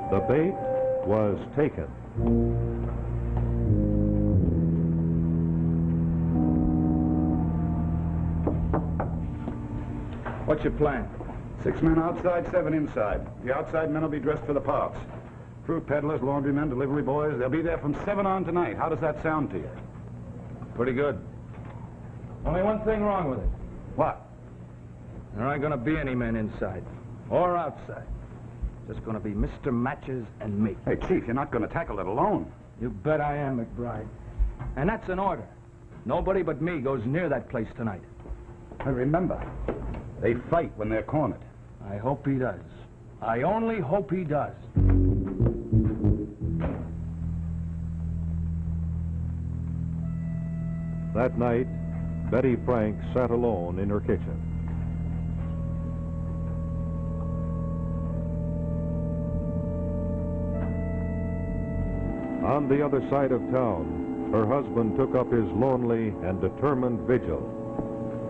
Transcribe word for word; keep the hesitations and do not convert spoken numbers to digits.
The bait was taken. What's your plan? Six men outside, seven inside. The outside men will be dressed for the parts. Fruit peddlers, laundrymen, delivery boys, they'll be there from seven on tonight. How does that sound to you? Pretty good. Only one thing wrong with it. What? There aren't gonna be any men inside or outside. Just gonna be Mister Matches and me. Hey, Chief, you're not going to tackle it alone. You bet I am, McBride. And that's an order. Nobody but me goes near that place tonight. And remember, they fight when they're cornered. I hope he does. I only hope he does. That night, Betty Frank sat alone in her kitchen. On the other side of town, her husband took up his lonely and determined vigil.